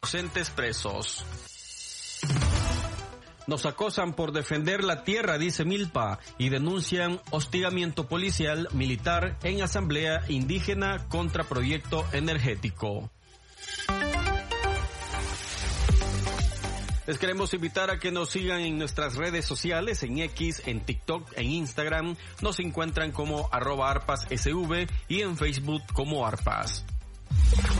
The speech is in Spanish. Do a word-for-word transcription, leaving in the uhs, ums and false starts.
inocentes presos. Nos acosan por defender la tierra, dice Milpa, y denuncian hostigamiento policial militar en asamblea indígena contra proyecto energético. Les queremos invitar a que nos sigan en nuestras redes sociales, en X, en TikTok, en Instagram. Nos encuentran como arroba arpas sv y en Facebook como arpas.